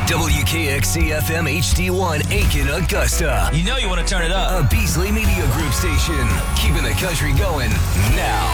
WKXC FM HD1 Aiken, Augusta. You know you want to turn it up. A Beasley Media Group station. Keeping the country going now.